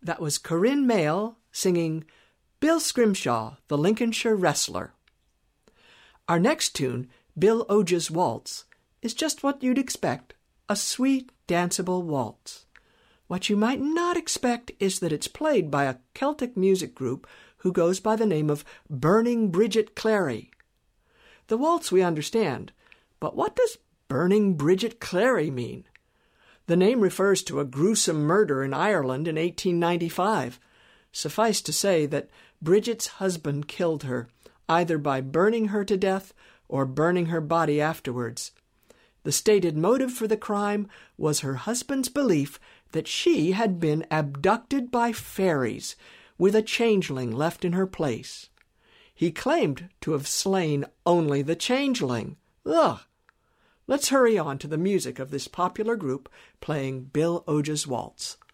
That was Corinne Mayle singing Bill Scrimshaw, the Lincolnshire Wrestler. Our next tune, Bill Oge's Waltz, is just what you'd expect, a sweet, danceable waltz. What you might not expect is that it's played by a Celtic music group who goes by the name of Burning Bridget Clary. The waltz we understand, but what does Burning Bridget Clary mean? The name refers to a gruesome murder in Ireland in 1895. Suffice to say that Bridget's husband killed her, either by burning her to death or burning her body afterwards. The stated motive for the crime was her husband's belief that she had been abducted by fairies, with a changeling left in her place. He claimed to have slain only the changeling. Ugh! Let's hurry on to the music of this popular group playing Bill Oge's Waltz.